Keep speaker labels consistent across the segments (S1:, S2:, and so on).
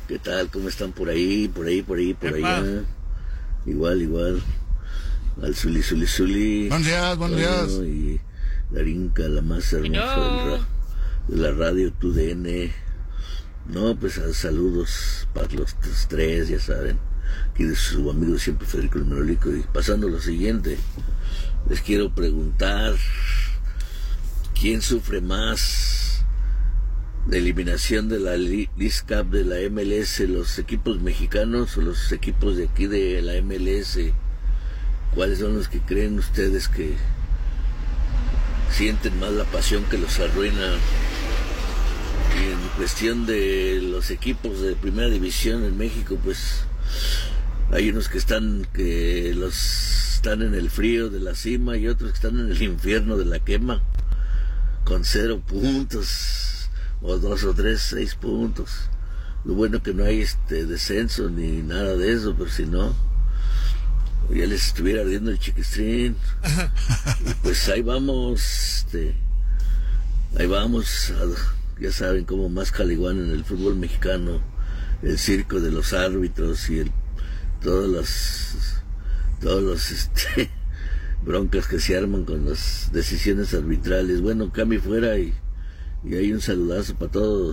S1: ¿Qué tal? ¿Cómo están por ahí? Por allá. Igual. Al Zuli.
S2: Buenos días.
S1: Y Darinka, la más hermosa de la radio TUDN. No, pues saludos para los tres, ya saben. Aquí de su amigo siempre Federico el Merolico. Y pasando lo siguiente, les quiero preguntar, ¿quién sufre más de eliminación de la League Cup de la MLS, los equipos mexicanos o los equipos de aquí de la MLS? ¿Cuáles son los que creen ustedes que sienten más la pasión que los arruina? Y en cuestión de los equipos de primera división en México, pues hay unos que están en el frío de la cima y otros que están en el infierno de la quema, con 0 puntos, o 2 o 3, 6 puntos. Lo bueno que no hay descenso ni nada de eso, pero si no, ya les estuviera ardiendo el chiquistrín. Y pues ahí vamos, ya saben cómo más caliguán en el fútbol mexicano, el circo de los árbitros y todos los broncas que se arman con las decisiones arbitrales. Bueno, cambio fuera y hay un saludazo para todos.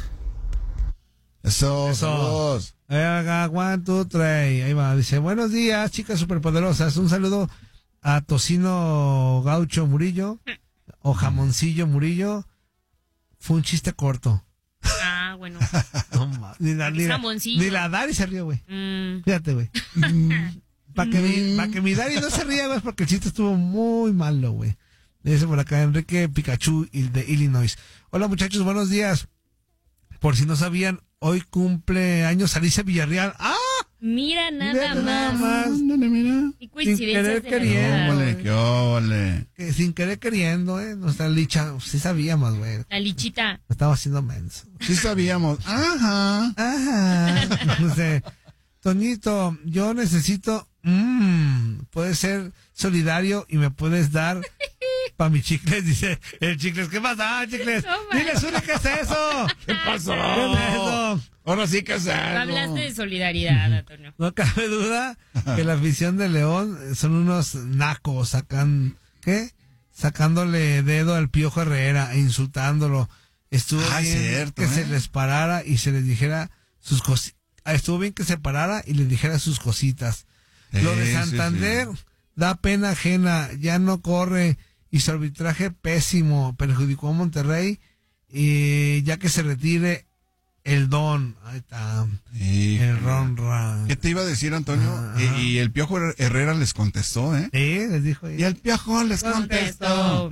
S2: Eso. Saludos.
S3: One, two, three. Ahí va. Dice, buenos días, chicas superpoderosas. Un saludo a Tocino Gaucho Murillo o Jamoncillo Murillo. Fue un chiste corto.
S4: Ah, bueno.
S3: No, ni la Dari se rió, güey. Fíjate, güey. Para que mi Dari no se ría, güey, porque el chiste estuvo muy malo, güey. Dice por acá Enrique Pikachu de Illinois. Hola, muchachos, buenos días. Por si no sabían, hoy cumple años Alicia Villarreal. ¡Ah!
S4: Mira nada más.
S3: Mira.
S4: Y coincidencias
S3: Sin querer
S2: ¡Qué ole!
S3: Que sin querer queriendo, nuestra Licha, sí sabíamos, güey.
S4: La Lichita.
S3: Estaba haciendo menso.
S2: Sí sabíamos. Ajá.
S3: No sé. Toñito, yo necesito, puedes ser solidario y me puedes dar para mi Chicles, dice el Chicles. ¿Qué pasa, Chicles?
S4: No,
S3: Dile, Zuli, ¿qué es eso?
S2: ¿Qué pasó?
S3: ¿Qué es eso?
S2: Ahora sí que es algo.
S4: Hablaste de solidaridad, Antonio.
S3: No cabe duda que la afición de León son unos nacos, sacándole dedo al Piojo Herrera e insultándolo. Estuvo bien
S2: cierto,
S3: que se les parara y se les dijera sus cositas. Estuvo bien que se parara y les dijera sus cositas. Lo de Santander da pena ajena, ya no corre y su arbitraje pésimo perjudicó a Monterrey y ya que se retire el Don. Ahí está. El Ron.
S2: ¿Qué te iba a decir, Antonio? Y el Piojo Herrera les contestó, ¿eh?
S3: Sí, les dijo.
S2: Y el Piojo les contestó.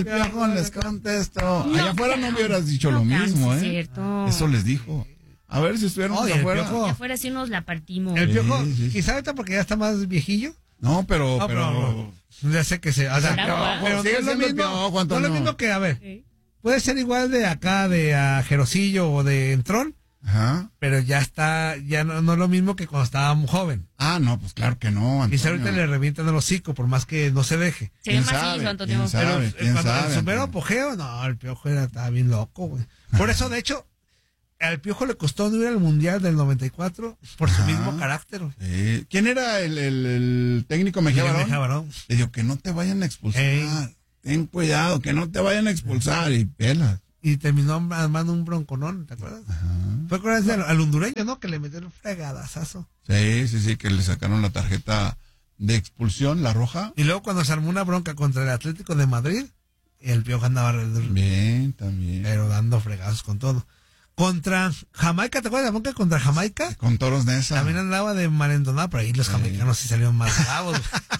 S2: Allá afuera no hubieras dicho lo mismo, ¿eh?
S4: Cierto.
S2: Eso les dijo. A ver si estuviéramos afuera.
S4: Allá afuera sí nos la partimos.
S3: El Piojo, quizá ahorita porque ya está más viejillo.
S2: No, pero
S3: ya sé que se... O sea, pero
S2: sigue
S3: no es lo
S2: siendo el
S3: mismo,
S2: Piojo,
S3: no es lo mismo que, a ver,
S4: Sí.
S3: puede ser igual de acá, de a Jerosillo o de Entrón,
S2: Ajá.
S3: pero ya está, ya no es lo mismo que cuando estaba muy joven.
S2: Ah, no, pues claro que no, Antonio.
S3: Y ahorita le revientan el hocico, por más que no se deje.
S4: Se ve macizo, Antonio.
S3: Pero
S2: ¿Quién
S3: cuando
S2: sabe,
S3: en su mero
S2: Antonio?
S3: apogeo, no, el Piojo estaba bien loco, güey. Por eso, de hecho, al Piojo le costó no ir al Mundial del 94 por su mismo carácter, güey.
S2: ¿Quién era el técnico Mejía Barón? Le dijo que no te vayan a expulsar. Ten cuidado, que no te vayan a expulsar y pelas.
S3: Y terminó armando un bronconón, ¿te acuerdas?
S2: Ajá.
S3: Fue con al hondureño, ¿no? Que le metieron fregadazazo.
S2: Sí, que le sacaron la tarjeta de expulsión, la roja.
S3: Y luego cuando se armó una bronca contra el Atlético de Madrid, el Piojo andaba
S2: Bien, también.
S3: pero dando fregazos con todo. Contra Jamaica, ¿te acuerdas de la bronca contra Jamaica?
S2: Con Toros Neza.
S3: También andaba de malentondada, pero ahí los jamaicanos sí salieron más bravos.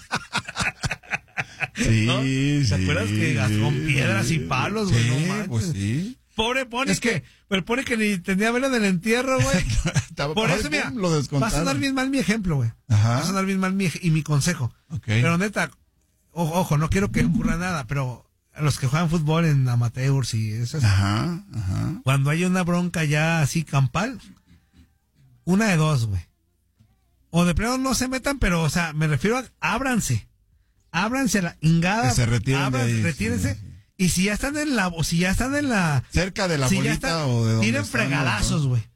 S2: Sí,
S3: ¿No? ¿Te acuerdas que con piedras y palos, güey?
S2: Sí,
S3: No manches.
S2: pues sí.
S3: Pobre Pony, el Pony que ni tenía velo del entierro, güey. Por eso, mira,
S2: lo
S3: va a sonar bien mal mi ejemplo, güey.
S2: Ajá.
S3: Va a sonar bien mal mi consejo.
S2: Okay.
S3: Pero neta, ojo, no quiero que ocurra nada, pero a los que juegan fútbol en amateurs y esas,
S2: Ajá.
S3: cuando hay una bronca ya así campal, una de dos, güey. O de plano no se metan, pero, o sea, me refiero a ábranse a la ingada.
S2: Que se retiren de ahí,
S3: retírense.
S2: sí.
S3: Y si ya están en la,
S2: cerca de la bolita o de donde
S3: tiren
S2: están,
S3: fregadazos, güey.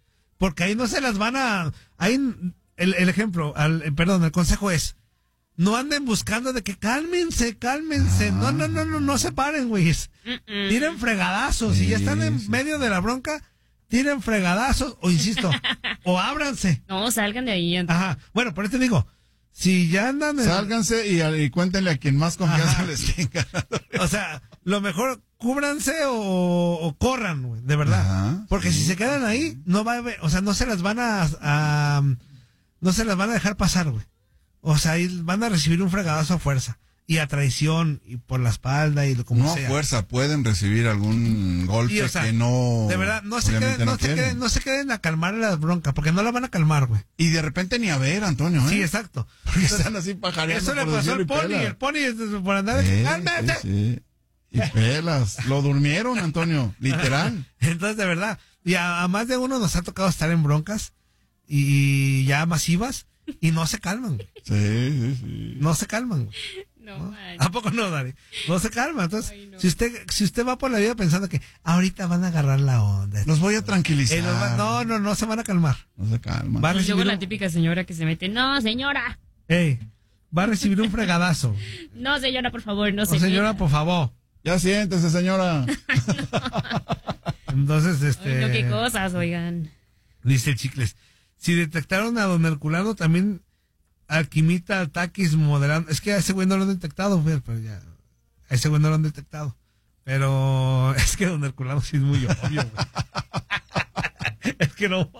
S3: Porque ahí no se las van a... Ahí el ejemplo, el consejo es, no anden buscando de que cálmense. No se paren, güeyes. Tiren fregadazos. Si ya están en medio de la bronca, tiren fregadazos, o insisto, o ábranse.
S4: No, salgan de ahí.
S3: Ajá. Bueno, por eso te digo, si ya andan...
S2: Sálganse y cuéntenle a quien más confianza les tenga.
S3: O sea, lo mejor, cúbranse o corran, güey, de verdad.
S2: Ajá,
S3: porque si se quedan ahí, no va a haber, o sea, no se las van a dejar pasar, güey. O sea, ahí van a recibir un fregadazo a fuerza. Y a traición, y por la espalda, y como sea.
S2: No a fuerza, pueden recibir algún golpe que no...
S3: De verdad, no se queden a calmar las broncas, porque no la van a calmar, güey.
S2: Y de repente ni a ver, Antonio, ¿eh?
S3: Sí, exacto.
S2: Porque están así pajareando.
S3: Eso le pasó al Pony, el Pony por andar de cálmate.
S2: Sí. Y pelas, lo durmieron, Antonio, literal.
S3: Entonces, de verdad, y a más de uno nos ha tocado estar en broncas, y ya masivas, y no se calman.
S2: Sí.
S3: No se calman.
S4: No,
S3: ¿A poco no, Dari? No se calma. Entonces, ay, no. si usted va por la vida pensando que ahorita van a agarrar la onda,
S2: los voy a tranquilizar.
S3: No se van a calmar.
S2: No se calman.
S4: Luego la típica señora que se mete, no, señora.
S3: Va a recibir un fregadazo.
S4: No, señora, por favor, no se
S3: señora,
S4: meta.
S3: por favor.
S2: Ya siéntese, señora.
S3: Entonces,
S4: Ay, no, qué cosas, oigan.
S3: Dice Chicles, si detectaron a don Herculano, también Alquimita, Taquis, moderando. Es que a ese güey no lo han detectado, pero ya. A ese güey no lo han detectado. Pero es que don Herculano sí es muy obvio, güey. Es que no.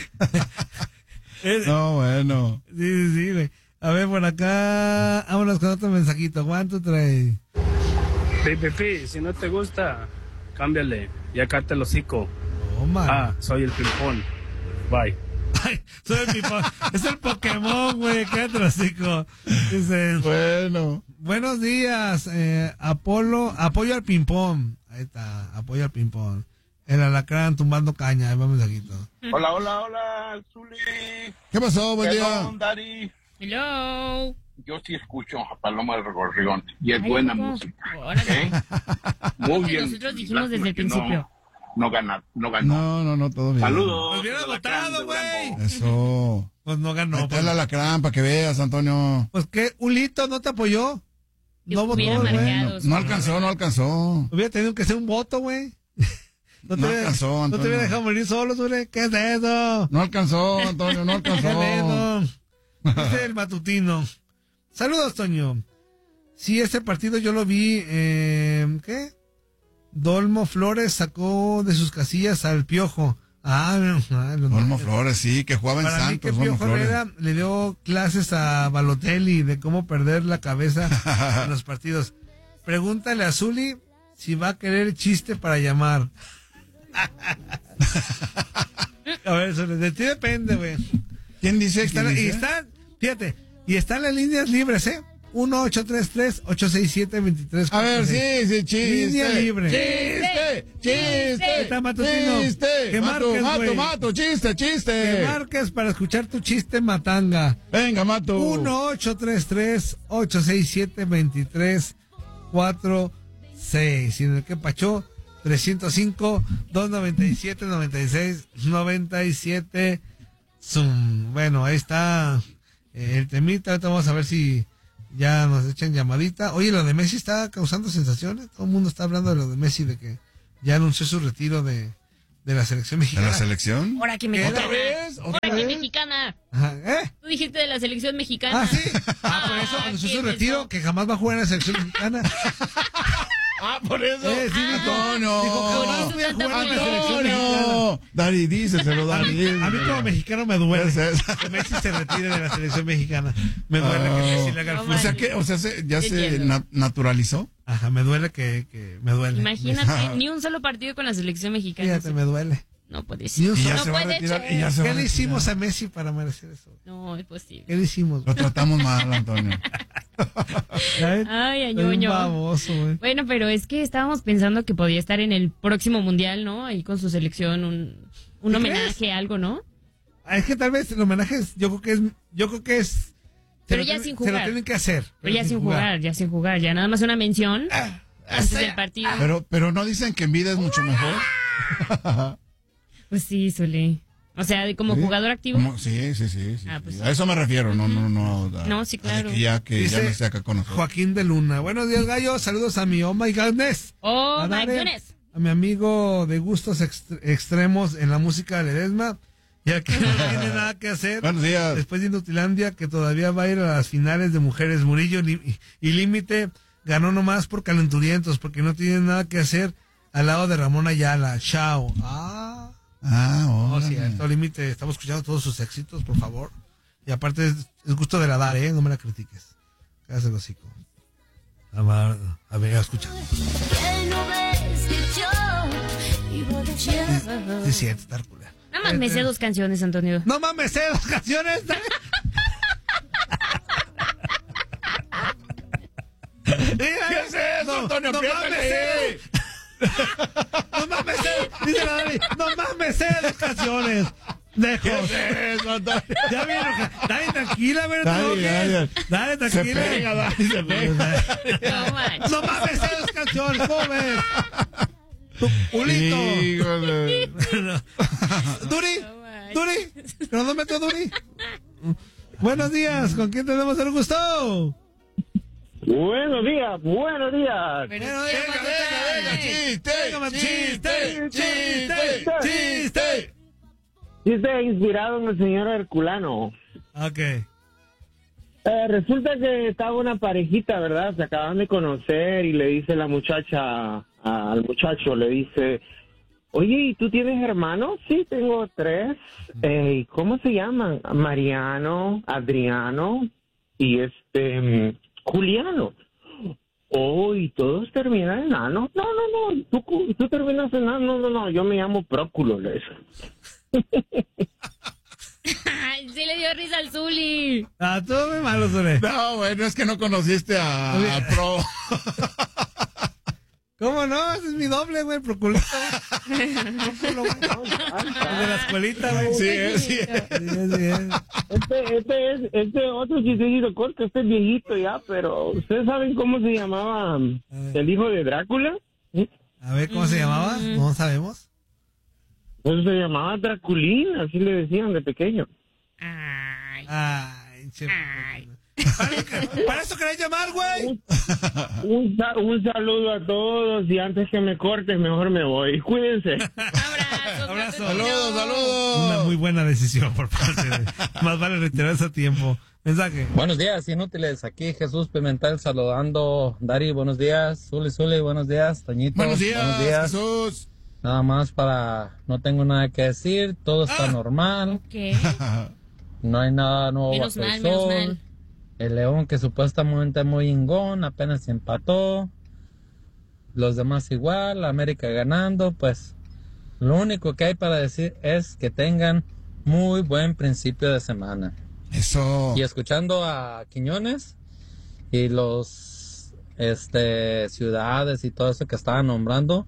S2: No, bueno.
S3: Sí, güey. A ver, por acá, vámonos con otro mensajito. ¿Cuánto trae?
S5: Pipi, si no te gusta, cámbiale. Ya cállate el hocico. Soy el Pimpón. Bye.
S3: Ay, soy el Pimpón. Es el Pokémon, güey. Cállate el hocico. Dice,
S2: bueno.
S3: Buenos días. Apoyo al Pimpón. Ahí está, apoyo al Pimpón. El alacrán tumbando caña. Ahí va un mensajito.
S6: Hola, Zuli.
S2: ¿Qué pasó? Buen día.
S6: Dari.
S4: Hello.
S6: Yo sí escucho a Paloma del Gorrión y es buena música. Muy bien.
S4: Nosotros dijimos desde el principio.
S6: No ganó.
S2: No, todo bien.
S6: Saludos.
S3: Nos hubiera votado, güey.
S2: Eso.
S3: Pues no ganó.
S2: Ahí está el alacrán para que veas, Antonio.
S3: Pues qué, Ulito no te apoyó. No votó,
S2: güey. No alcanzó.
S3: Hubiera tenido que ser un voto, güey.
S2: No alcanzó, Antonio.
S3: No te hubiera dejado morir solo, güey. ¿Qué es eso?
S2: No alcanzó, Antonio, no alcanzó.
S3: ¿Qué es eso? Dice el matutino. Saludos, Toño. Sí, ese partido yo lo vi. ¿Qué? Dolmo Flores sacó de sus casillas al Piojo.
S2: Dolmo Flores, sí, que jugaba en
S3: Santos. Mí que Piojo Herrera le dio clases a Balotelli de cómo perder la cabeza en los partidos. Pregúntale a Zuli si va a querer chiste para llamar. A ver, de ti depende, güey.
S2: ¿Quién dice?
S3: Fíjate, y están las líneas libres, 1-833-867-2346.
S2: A ver, sí, chiste.
S3: Línea libre.
S2: Chiste.
S3: Está matutino.
S2: Chiste.
S3: Que marques,
S2: chiste.
S3: Que marques para escuchar tu chiste matanga.
S2: Venga, Mato.
S3: 1-833-867-2346. Y en el que pachó 305-297-96-97. Bueno, ahí está el temita. Ahorita vamos a ver si ya nos echan llamadita. Oye, lo de Messi está causando sensaciones. Todo el mundo está hablando de lo de Messi, de que ya anunció su retiro de la selección mexicana.
S2: ¿De la selección?
S4: Ahora que mexicana.
S2: ¿Otra vez?
S4: Ahora que mexicana.
S3: Ajá,
S4: Tú dijiste de la selección mexicana.
S3: Sí. Por eso anunció su retiro, que jamás va a jugar en la selección mexicana.
S2: Por eso.
S3: Sí,
S2: Antonio.
S3: Dijo,
S2: Antonio. Dari, díselo, Dari.
S3: A mí como mexicano me duele que Messi se retire de la selección mexicana. Me duele que Messi le haga el fútbol.
S2: O sea, ya se naturalizó.
S3: Ajá, me duele que me duele.
S4: Imagínate, ni un solo partido con la selección mexicana.
S3: Fíjate, me duele.
S4: No puede ser.
S2: Y ya se va a retirar.
S3: ¿Qué le hicimos a Messi para merecer eso?
S4: No, es posible.
S3: ¿Qué le hicimos?
S2: Lo tratamos mal, Antonio.
S4: Ay, añoño.
S3: Baboso, güey.
S4: Bueno, pero es que estábamos pensando que podía estar en el próximo mundial, ¿no? Ahí con su selección, un homenaje, algo, ¿no?
S3: Es que tal vez el homenaje yo creo que es.
S4: Pero ya sin jugar.
S3: Se lo tienen que hacer.
S4: Pero ya sin jugar, ya nada más una mención antes del partido.
S2: Pero no dicen que en vida es mucho mejor.
S4: Pues sí, Zuli. O sea, como jugador activo.
S2: Sí.
S4: Pues,
S2: a eso me refiero, no.
S4: No, sí, claro.
S2: Que ya me esté acá con nosotros.
S3: Joaquín de Luna. Buenos días, gallo. Saludos a mi Oh My Goodness.
S4: Oh My Goodness.
S3: A mi amigo de gustos extremos en la música de Ledesma. Ya que no tiene nada que hacer.
S2: Buenos días.
S3: Después de Inutilandia, que todavía va a ir a las finales de mujeres. Murillo y Límite ganó nomás por calenturientos, porque no tienen nada que hacer al lado de Ramón Ayala. Chao. No, cierto, Límite, estamos escuchando todos sus éxitos, por favor. Y aparte es gusto de la dar, no me la critiques. Cállate el hocico. A ver, escucha. Sí, cierto, está culera.
S4: Nada más me sé 2 canciones, Antonio.
S3: No mames, sé 2 canciones.
S2: ¿Qué es eso, Antonio?
S3: No mames, dice la Dani, no mames, 2 canciones. Lejos.
S2: ¿Qué es eso, Antonio?
S3: Ya vieron, Dani, tranquila, Dani, tranquila.
S2: Se pega, Dani, se pega.
S3: No mames, 2 canciones, ¿cómo ves? Ulito. Duri, cronómetro, Duri. Buenos días, ¿con quién tenemos el gusto?
S7: Buenos días.
S3: Venga,
S7: Chiste inspirado en el señor Herculano.
S3: Ok.
S7: Resulta que estaba una parejita, ¿verdad? Se acaban de conocer y le dice la muchacha al muchacho, le dice, oye, ¿y tú tienes hermanos? Sí, tengo 3. ¿Cómo se llaman? Mariano, Adriano y Juliano. Oh, ¿y todos terminan en ano? No, tú terminas en ano. No, yo me llamo Próculo, le dice.
S4: Ay, sí le dio risa al Zuli.
S3: Todo muy malo, Zuli.
S2: No, bueno, es que no conociste a Pro.
S3: ¿Cómo no? Ese es mi doble, güey, Proculito. De la escuelita, güey.
S2: Sí.
S7: Este otro chistecito corto, este es viejito ya, pero ¿ustedes saben cómo se llamaba el hijo de Drácula?
S3: A ver, ¿cómo se llamaba? No sabemos.
S7: Pues se llamaba Draculín, así le decían de pequeño.
S4: Ay.
S3: ¿Para eso querés llamar, güey?
S7: Un saludo a todos y antes que me cortes, mejor me voy. Cuídense.
S3: Abrazo.
S2: Saludos.
S3: Una muy buena decisión por parte de... Más vale retirarse a tiempo. Mensaje.
S8: Buenos días, inútiles. Aquí Jesús Pimentel saludando. Dari, buenos días. Zuli, buenos días. Toñito,
S2: buenos días. Jesús.
S8: Nada más no tengo nada que decir. Todo está normal.
S4: Okay.
S8: No hay nada nuevo bajo el sol. Menos mal. El León, que supuestamente es muy ingón, apenas se empató. Los demás igual, la América ganando. Pues lo único que hay para decir es que tengan muy buen principio de semana.
S2: Eso.
S8: Y escuchando a Quiñones y los ciudades y todo eso que estaban nombrando,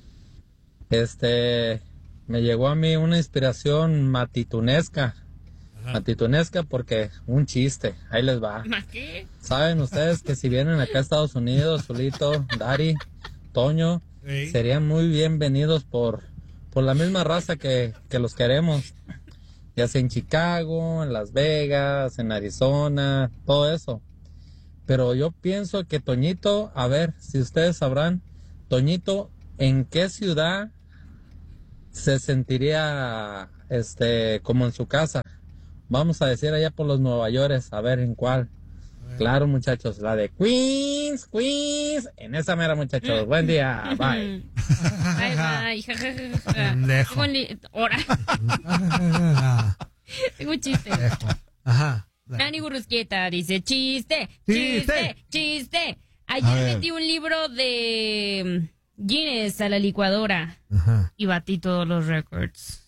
S8: me llegó a mí una inspiración matitunesca. Matitunesca porque un chiste, ahí les va.
S4: ¿Qué?
S8: Saben ustedes que si vienen acá a Estados Unidos, Zulito, Dari, Toño, serían muy bienvenidos por la misma raza que los queremos, ya sea en Chicago, en Las Vegas, en Arizona, todo eso. Pero yo pienso que Toñito, a ver si ustedes sabrán, Toñito, ¿en qué ciudad se sentiría como en su casa? Vamos a decir allá por los Nueva York, a ver en cuál. Claro, muchachos, la de Queens, en esa mera, muchachos. Buen día, bye.
S4: Bye. Ahora. Tengo un chiste.
S3: Ajá.
S4: Nani Burrusquieta dice, chiste. Ayer metí un libro de Guinness a la licuadora. Ajá. Y batí todos los récords.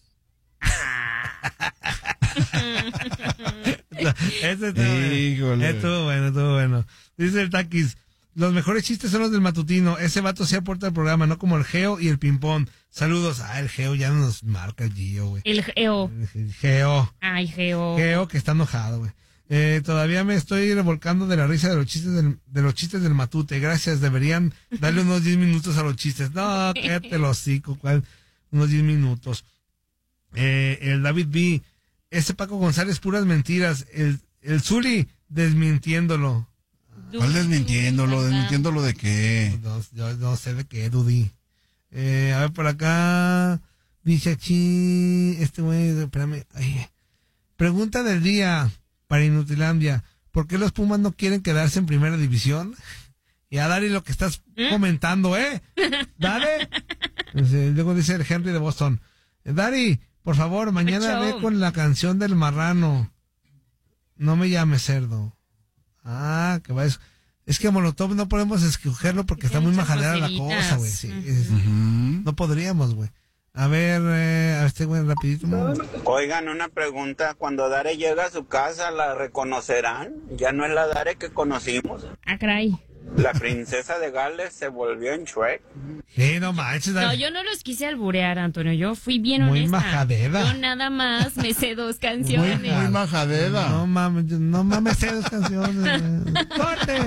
S3: Ese estuvo bueno. Dice el Taquis, los mejores chistes son los del matutino. Ese vato se aporta al programa, no como el Geo y el Pimpón. Saludos. El Geo ya no nos marca el Gio, güey.
S4: El Geo. Ay, Geo.
S3: Geo que está enojado, güey. Todavía me estoy revolcando de la risa de los chistes del matute. Gracias, deberían darle unos 10 minutos a los chistes. No, cállate el hocico, unos 10 minutos. el David B. Ese Paco González, puras mentiras. El Zuli, desmintiéndolo.
S2: ¿Cuál desmintiéndolo? ¿Desmintiéndolo de qué?
S3: Yo no sé de qué, Dudy. A ver, por acá dice aquí, güey, espérame. Ay. Pregunta del día para Inutilandia. ¿Por qué los Pumas no quieren quedarse en primera división? Y a Dari lo que estás comentando, Dale. Luego dice el Henry de Boston. Dari, por favor, mañana ve con la canción del marrano. No me llames cerdo. Que va eso. Es que Molotov no podemos escogerlo porque está muy majadera la cosa, güey. Sí, no podríamos, güey. A ver, güey, rapidito.
S9: Oigan, una pregunta. Cuando Dare llega a su casa, ¿la reconocerán? ¿Ya no es la Dare que conocimos?
S4: Caray.
S9: La princesa de Gales se volvió en Shrek.
S3: No manches.
S4: No, yo no los quise alburear, Antonio. Yo fui bien honesta.
S3: Muy majadera.
S4: Yo nada más me sé 2 canciones.
S2: Muy majadera.
S3: No mames, sé 2 canciones. ¡Corte!